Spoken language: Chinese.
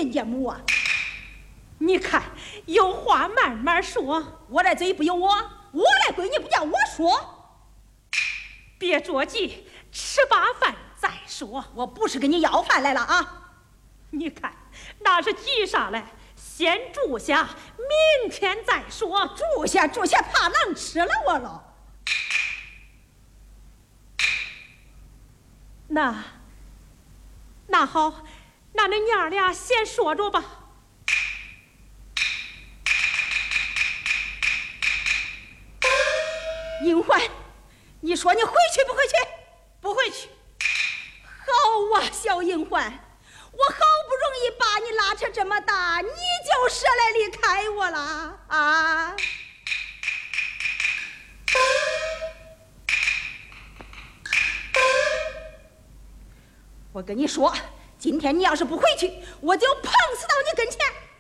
见见母啊！ 你看，有话慢慢说。 我这嘴不由我，我来闺女不叫我说。 别着急，吃罢饭再说。 我不是跟你要饭来了啊！ 你看，那是急啥嘞？先住下，明天再说。 住下，怕狼吃了我了。 那好，那恁娘俩先说着吧。 银环，你说你回去不回去？ 不回去。 好啊，小银环，我好不容易把你拉扯这么大，你就舍来离开我了啊！我跟你说，今天你要是不回去，我就碰死到你跟前。